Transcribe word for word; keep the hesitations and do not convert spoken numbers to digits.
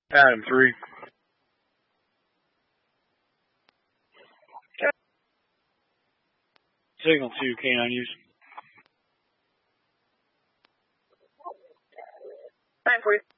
Adam three. Signal two, canine use. nine for you.